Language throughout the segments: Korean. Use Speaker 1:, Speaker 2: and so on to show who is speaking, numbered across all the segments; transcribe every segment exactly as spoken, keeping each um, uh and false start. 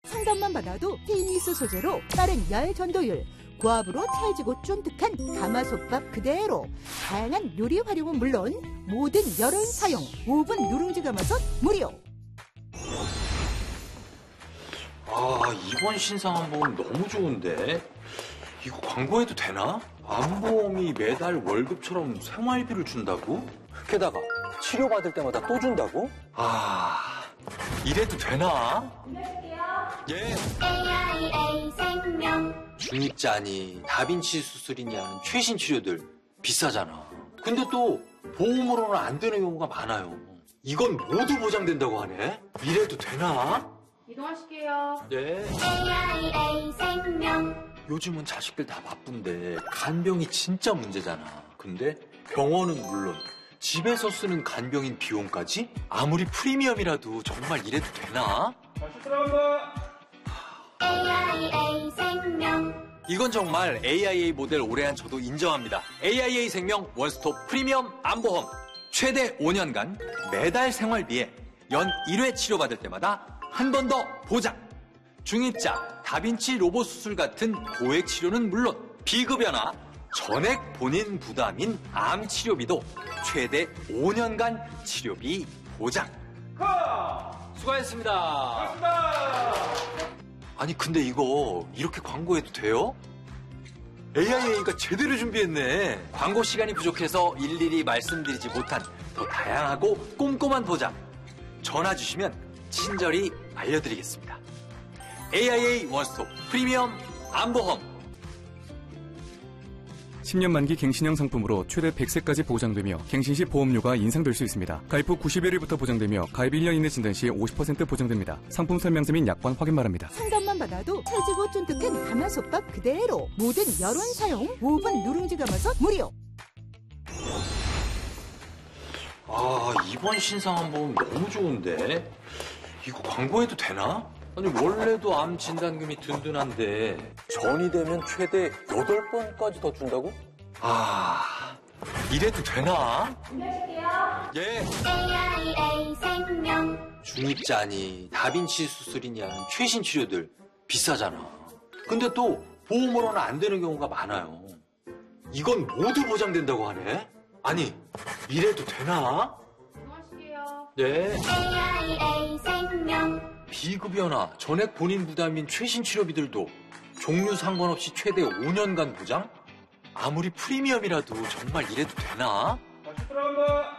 Speaker 1: 상담만 받아도 테니스 소재로 빠른 열 전도율, 고압으로 찰지고 쫀득한 가마솥밥 그대로, 다양한 요리 활용은 물론 모든 열원 사용, 오븐 누룽지 가마솥 무료.
Speaker 2: 아, 이번 신상안보험 너무 좋은데? 이거 광고해도 되나? 안보험이 매달 월급처럼 생활비를 준다고?
Speaker 3: 게다가 치료받을 때마다 또 준다고?
Speaker 2: 아, 이래도 되나? 예.
Speaker 4: 에이아이에이 생명.
Speaker 2: 중입자니 다빈치 수술이니 하는 최신 치료들 비싸잖아. 근데 또 보험으로는 안 되는 경우가 많아요. 이건 모두 보장된다고 하네? 이래도 되나?
Speaker 4: 이동하실게요.
Speaker 2: 네.
Speaker 4: 에이아이에이 생명.
Speaker 2: 요즘은 자식들 다 바쁜데 간병이 진짜 문제잖아. 근데 병원은 물론 집에서 쓰는 간병인 비용까지? 아무리 프리미엄이라도 정말 이래도 되나?
Speaker 5: 다시 들어간다.
Speaker 4: 에이아이에이 생명.
Speaker 2: 이건 정말 에이아이에이 모델 올해한 저도 인정합니다. 에이아이에이 생명 원스톱 프리미엄 안보험. 최대 오 년간 매달 생활비에 연 일 회 치료받을 때마다 한 번 더 보장. 중입자, 다빈치 로봇 수술 같은 고액 치료는 물론 비급여나 전액 본인 부담인 암 치료비도 최대 오 년간 치료비 보장. 수고하셨습니다.
Speaker 5: 고맙습니다.
Speaker 2: 아니 근데 이거 이렇게 광고해도 돼요? 에이아이에이가 제대로 준비했네. 광고 시간이 부족해서 일일이 말씀드리지 못한 더 다양하고 꼼꼼한 보장. 전화 주시면 친절히 알려드리겠습니다. 에이아이에이 원스톱 프리미엄 안보험.
Speaker 6: 십 년 만기 갱신형 상품으로 최대 백 세까지 보장되며 갱신 시 보험료가 인상될 수 있습니다. 가입 후 구십 일부터 보장되며 가입 일 년 이내 진단 시 오십 퍼센트 보장됩니다. 상품 설명서 및 약관 확인 바랍니다.
Speaker 1: 상담만 받아도 찰지고 쫀득한 가마솥밥 그대로, 모든 열원 사용, 오븐 누룽지 가마솥 무료.
Speaker 2: 아, 이번 신상안보험 너무 좋은데? 이거 광고해도 되나? 아니 원래도 암 진단금이 든든한데.
Speaker 3: 전이 되면 최대 여덟 번까지 더 준다고?
Speaker 2: 아, 이래도 되나?
Speaker 4: 안녕하세요.
Speaker 2: 예.
Speaker 4: 에이아이에이 생명.
Speaker 2: 중입자니 다빈치 수술이니 하는 최신 치료들 비싸잖아. 근데 또 보험으로는 안 되는 경우가 많아요. 이건 모두 보장된다고 하네? 아니, 이래도 되나?
Speaker 4: 이동하실게요.
Speaker 2: 네.
Speaker 4: 에이아이에이 생명.
Speaker 2: 비급여나 전액 본인 부담인 최신 치료비들도 종류 상관없이 최대 오 년간 보장? 아무리 프리미엄이라도 정말 이래도 되나?
Speaker 5: 다시 들어간다.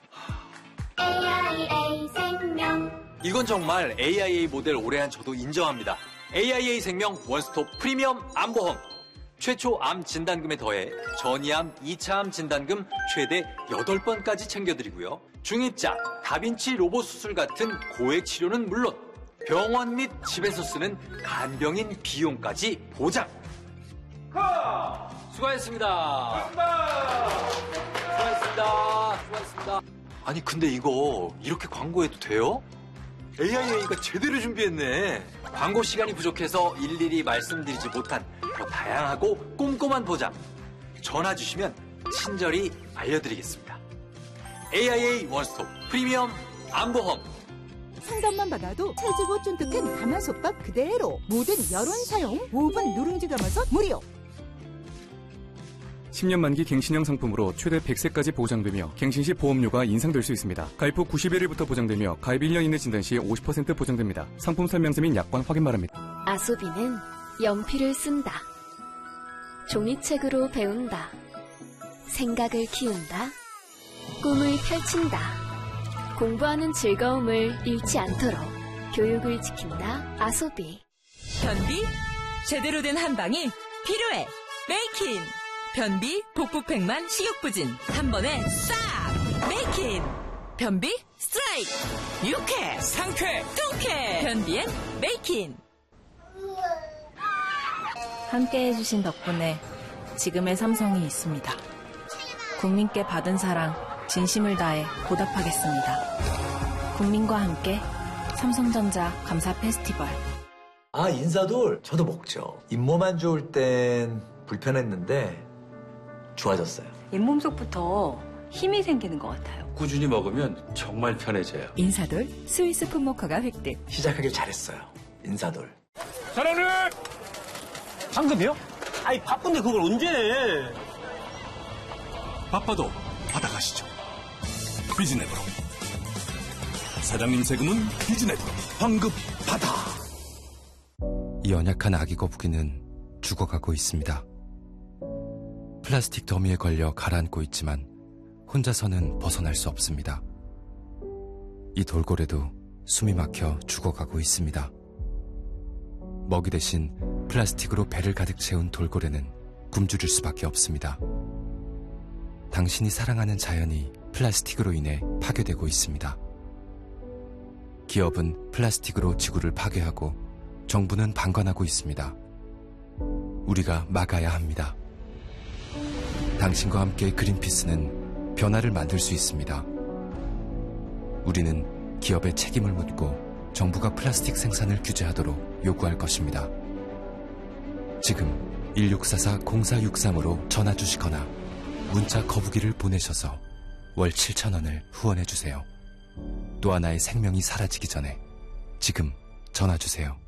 Speaker 4: 에이아이에이 생명.
Speaker 2: 이건 정말 에이아이에이 모델 올해한 저도 인정합니다. 에이아이에이 생명 원스톱 프리미엄 안보험. 최초 암 진단금에 더해 전이암, 이 차 암 진단금 최대 여덟 번까지 챙겨드리고요. 중입자, 다빈치 로봇 수술 같은 고액 치료는 물론 병원 및 집에서 쓰는 간병인 비용까지 보장.
Speaker 5: 카.
Speaker 2: 수고하셨습니다.
Speaker 5: 고맙습니다.
Speaker 2: 수고하셨습니다. 수고하셨습니다. 아니 근데 이거 이렇게 광고해도 돼요? 에이아이에이가 제대로 준비했네. 광고 시간이 부족해서 일일이 말씀드리지 못한 더 다양하고 꼼꼼한 보장. 전화 주시면 친절히 알려드리겠습니다. 에이아이에이 원스톱 프리미엄 안보험.
Speaker 1: 상담만 받아도 찰지고 쫀득한 가마솥밥 그대로, 모든 열원 사용, 오븐 누룽지 가마솥 무료.
Speaker 6: 십 년 만기 갱신형 상품으로 최대 백 세까지 보장되며 갱신 시 보험료가 인상될 수 있습니다. 가입 후 구십 일부터 보장되며 가입 일 년 이내 진단 시 오십 퍼센트 보장됩니다. 상품 설명서 및 약관 확인 바랍니다.
Speaker 7: 아소비는 연필을 쓴다. 종이책으로 배운다. 생각을 키운다. 꿈을 펼친다. 공부하는 즐거움을 잃지 않도록 교육을 지킨다. 아소비.
Speaker 8: 변비? 제대로 된 한방이 필요해. 메이킨. 변비, 복부팽만, 식욕부진 한 번에 싹! 메이킨. 변비 스트라이크. 유쾌, 상쾌, 통쾌. 변비엔 메이킨.
Speaker 9: 함께 해주신 덕분에 지금의 삼성이 있습니다. 국민께 받은 사랑 진심을 다해 보답하겠습니다. 국민과 함께 삼성전자 감사 페스티벌.
Speaker 10: 아, 인사돌 저도 먹죠. 잇몸만 좋을 땐 불편했는데 좋아졌어요.
Speaker 11: 잇몸속부터 힘이 생기는 것 같아요.
Speaker 12: 꾸준히 먹으면 정말 편해져요.
Speaker 13: 인사돌 스위스 풋모커가 획득.
Speaker 10: 시작하길 잘했어요. 인사돌.
Speaker 5: 사장님!
Speaker 12: 방금이요? 아니, 바쁜데 그걸 언제 해?
Speaker 13: 바빠도 받아가시죠. 비즈냅으로. 사장님 세금은 비즈냅으로 환급 받아.
Speaker 14: 이 연약한 아기 거북이는 죽어가고 있습니다. 플라스틱 더미에 걸려 가라앉고 있지만 혼자서는 벗어날 수 없습니다. 이 돌고래도 숨이 막혀 죽어가고 있습니다. 먹이 대신 플라스틱으로 배를 가득 채운 돌고래는 굶주릴 수밖에 없습니다. 당신이 사랑하는 자연이 플라스틱으로 인해 파괴되고 있습니다. 기업은 플라스틱으로 지구를 파괴하고 정부는 방관하고 있습니다. 우리가 막아야 합니다. 당신과 함께 그린피스는 변화를 만들 수 있습니다. 우리는 기업에 책임을 묻고 정부가 플라스틱 생산을 규제하도록 요구할 것입니다. 지금 일육사사 공사육삼으로 전화 주시거나 문자 거북이를 보내셔서 월 칠천 원을 후원해 주세요. 또 하나의 생명이 사라지기 전에 지금 전화 주세요.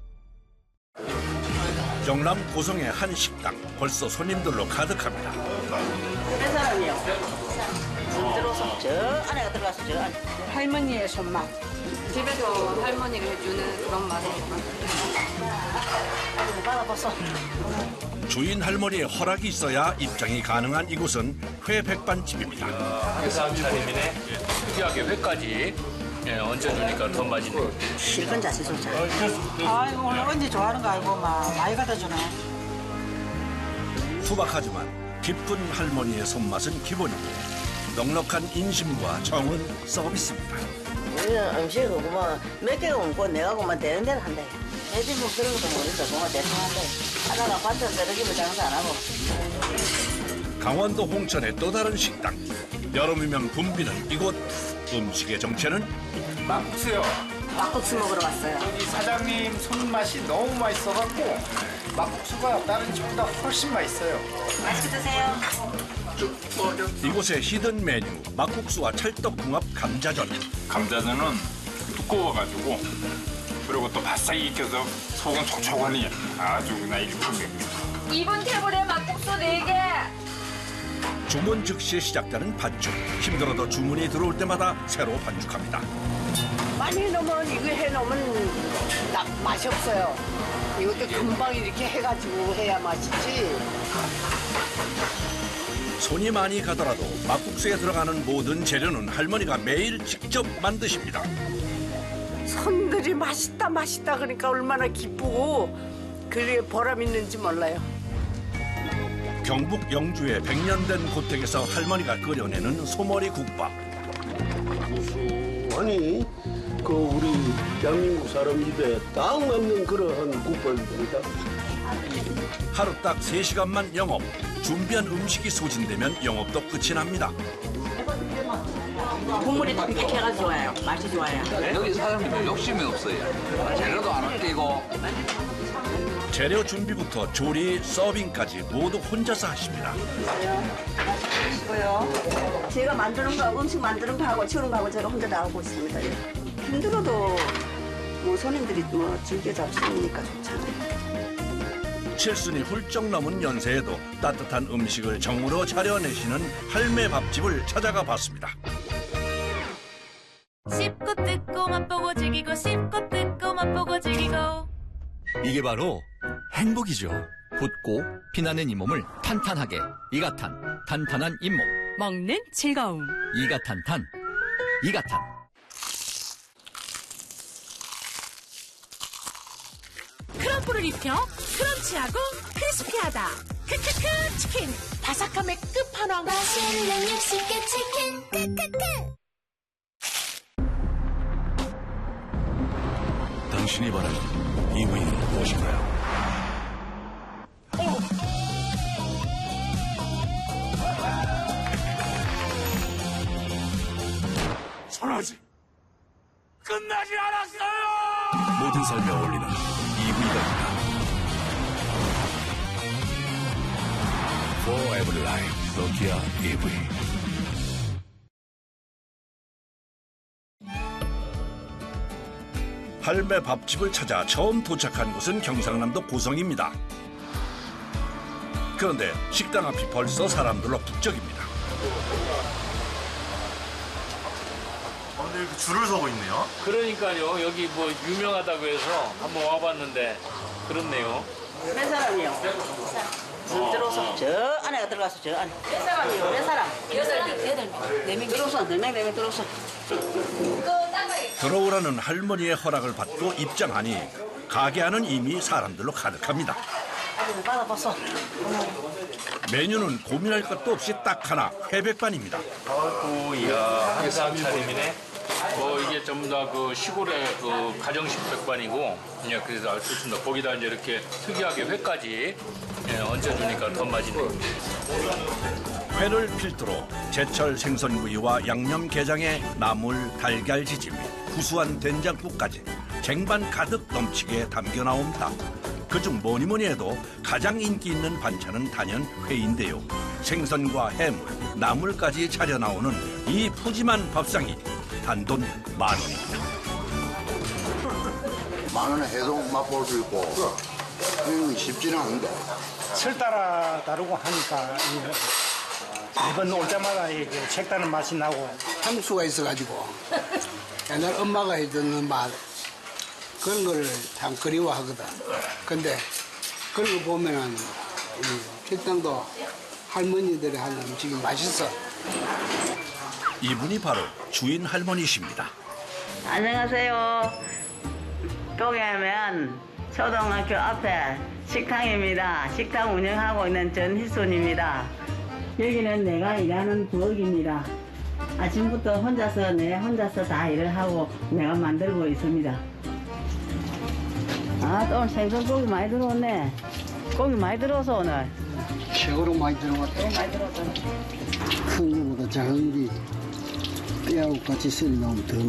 Speaker 15: 경남 고성의 한 식당, 벌써 손님들로 가득합니다.
Speaker 16: 몇 사람이요? 들어서 저 안에 들어가서 저 안에. 할머니의 손맛.
Speaker 17: 집에서 할머니가 해주는 그런 맛을
Speaker 16: 받아봤어.
Speaker 15: 주인 할머니의 허락이 있어야 입장이 가능한 이곳은 회백반집입니다.
Speaker 5: 회사 차림이네. 특이하게 회까지 예, 얹어주니까 더 맛있네.
Speaker 16: 실컷 자세 좋자. 아이고 오늘 언제 좋아하는 거 알고 막 많이 갖다 주네.
Speaker 15: 투박하지만 깊은 할머니의 손맛은 기본이고 넉넉한 인심과 정은 서비스입니다.
Speaker 16: 우리는 음식을 그만 몇 개가 먹고 내가 그만 되는 대로 한다. 애들 뭐 그런 것도 모르니까 그만 대충 한다. 하나가 반찬 쓰레기면 장사 안 하고.
Speaker 15: 강원도 홍천의 또 다른 식당. 여름이면 붐비는 이곳. 음식의 정체는
Speaker 18: 막국수요.
Speaker 16: 막국수 먹으러 왔어요.
Speaker 18: 여기 사장님 손맛이 너무 맛있어갖고 막국수가 다른 집보다 훨씬 맛있어요.
Speaker 16: 맛있게 드세요.
Speaker 15: 이곳의 히든 메뉴 막국수와 찰떡궁합 감자전.
Speaker 18: 감자전은 두꺼워가지고 그리고 또 바싹 익혀서 속은 촉촉하니 아주 그냥 일품입니다.
Speaker 17: 이분 테이블에 막국수 네 개.
Speaker 15: 주문 즉시 시작되는 반죽. 힘들어도 주문이 들어올 때마다 새로 반죽합니다.
Speaker 16: 많이 해놓으면 이거 해놓으면 딱 맛이 없어요. 이것도 금방 이렇게 해가지고 해야 맛있지.
Speaker 15: 손이 많이 가더라도 막국수에 들어가는 모든 재료는 할머니가 매일 직접 만드십니다.
Speaker 16: 손들이 맛있다 맛있다 그러니까 얼마나 기쁘고 그게 보람 있는지 몰라요.
Speaker 15: 경북 영주의 백 년 된 고택에서 할머니가 끓여내는 소머리 국밥.
Speaker 19: 고소하니 그 우리 대한민국 사람 입에 딱 맞는 그러한 국밥입니다.
Speaker 15: 하루 딱 세 시간만 영업. 준비한 음식이 소진되면 영업도 끝이 납니다.
Speaker 16: 국물이 담백해가 좋아요. 맛이 좋아요.
Speaker 20: 여기 사장님들 욕심이 없어요. 재료도 안 아끼고.
Speaker 15: 재료 준비부터 조리, 서빙까지 모두 혼자서 하십니다.
Speaker 16: 맛있고요. 제가 만드는 거, 음식 만드는 거하고 치우는 거하고 제가 혼자 다 하고 있습니다. 힘들어도 뭐 손님들이 뭐 즐겨 잡수니까 좋잖아요.
Speaker 15: 칠순이 훌쩍 넘은 연세에도 따뜻한 음식을 정으로 차려내시는 할매 밥집을 찾아가 봤습니다.
Speaker 21: 씹고 뜯고 맛보고 즐기고 씹고 뜯고 맛보고 즐기고.
Speaker 22: 이게 바로 행복이죠. 붓고 피나는 잇몸을 탄탄하게. 이가탄, 탄탄한 잇몸.
Speaker 8: 먹는 즐거움.
Speaker 22: 이가탄탄, 이가탄.
Speaker 21: 크럼프를 입혀 크런치하고 크리스피하다. 크크크 치킨. 바삭함의 끝판왕.
Speaker 4: 맛있는 육식의 치킨. 크크크.
Speaker 13: 당신이 바라는 이브이는 무엇인가요?
Speaker 5: 전화지 끝나지 않았어요.
Speaker 13: 모든 삶에 어울리는 이브이가 있다. For every life, 노키아 이브이.
Speaker 15: 할매 밥집을 찾아 처음 도착한 곳은 경상남도 고성입니다. 그런데 식당 앞이 벌써 사람들로 북적입니다.
Speaker 2: 어, 근데 이렇게 줄을 서고 있네요.
Speaker 5: 그러니까요. 여기 뭐 유명하다고 해서 한번 와봤는데 그렇네요.
Speaker 16: 몇 사람이요? 저 들어서 저 안에가 들어가서 저 안에. 몇 사람이요? 몇 사람? 여덟 명, 여덟 명. 네 명 들어서, 네 명, 네 명 들어서.
Speaker 15: 들어오라는 할머니의 허락을 받고 입장하니 가게 안은 이미 사람들로 가득합니다.
Speaker 16: 받아봤어.
Speaker 15: 메뉴는 고민할 것도 없이 딱 하나, 회백반입니다.
Speaker 5: 아이고, 이야, 한상 차림이네. 뭐 이게 전부 다 그 시골의 그 가정식 백반이고, 예, 그래서 아주 좋습니다. 거기다 이제 이렇게 특이하게 회까지 예, 얹어주니까 더 맛있네요.
Speaker 15: 회를 필두로 제철 생선구이와 양념게장에 나물, 달걀지짐, 구수한 된장국까지 쟁반 가득 넘치게 담겨 나옵니다. 그중 뭐니 뭐니 해도 가장 인기 있는 반찬은 단연 회인데요. 생선과 해물, 나물까지 차려 나오는 이 푸짐한 밥상이 단돈 만 원입니다.
Speaker 3: 만 원에 해도 맛볼 수 있고 이건 쉽지는 않은데.
Speaker 12: 설 따라 다르고 하니까 매번 올 때마다 이렇게 색다른 맛이 나고
Speaker 19: 향수가 있어가지고 옛날 엄마가 해주는 맛 그런 걸 참 그리워하거든. 근데 그런 거 보면은 이 식당도 할머니들이 하는 음식이 맛있어.
Speaker 15: 이분이 바로 주인 할머니십니다.
Speaker 16: 안녕하세요. 동해면 초등학교 앞에 식당입니다. 식당 운영하고 있는 전희순입니다. 여기는 내가 일하는 부엌입니다. 아침부터 혼자서 내 혼자서 다 일을 하고 내가 만들고 있습니다. 아, 또 오늘 생선 고기 많이 들어오네. 고기 많이 들어서 오늘.
Speaker 19: 최고로 많이 들어왔다.
Speaker 16: 너무 많이 들어왔다.
Speaker 19: 큰 거보다 작은 게 뼈하고 같이 썰이 나오면 더